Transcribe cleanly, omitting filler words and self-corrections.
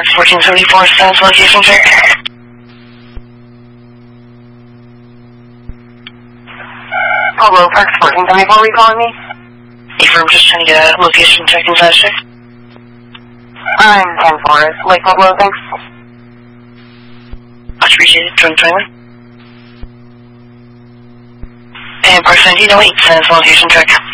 Parks 1474, Sense location check. Hello, Parks 1474, are you calling me? Affirm, just trying to get a location check inside check. I'm 10 Forest, Lake Pueblo, thanks. Much appreciated, 2021. And Parks 1908, Sense location check.